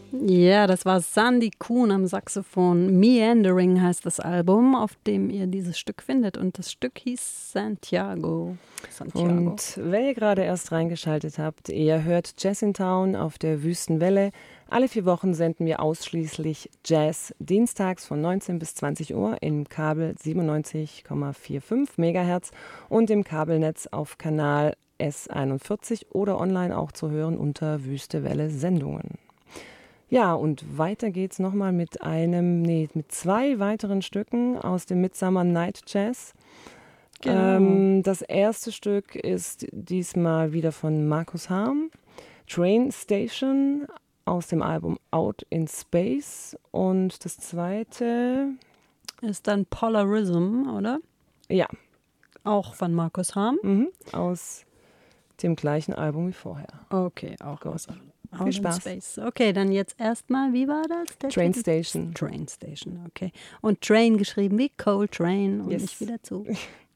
Ja, das war Sandy Kuhn am Saxophon. Meandering heißt das Album, auf dem ihr dieses Stück findet. Und das Stück hieß Santiago. Und wenn ihr gerade erst reingeschaltet habt, ihr hört Jazz in Town auf der Wüstenwelle. Alle 4 Wochen senden wir ausschließlich Jazz, dienstags von 19 bis 20 Uhr im Kabel 97,45 MHz und im Kabelnetz auf Kanal S41 oder online auch zu hören unter Wüstewelle Sendungen. Ja, und weiter geht's nochmal mit mit 2 weiteren Stücken aus dem Midsummer Night Jazz. Genau. Das erste Stück ist diesmal wieder von Markus Harm, Train Station aus dem Album Out in Space. Und das zweite Ist dann Polarism, oder? Ja. Auch von Markus Harm? Aus dem gleichen Album wie vorher. Okay, auch Gut. aus Viel Spaß. Space. Okay, dann jetzt erstmal, wie war das? Der Train Titel? Station. Train Station, okay. Und Train geschrieben wie Coltrane und Yes. nicht wieder zu.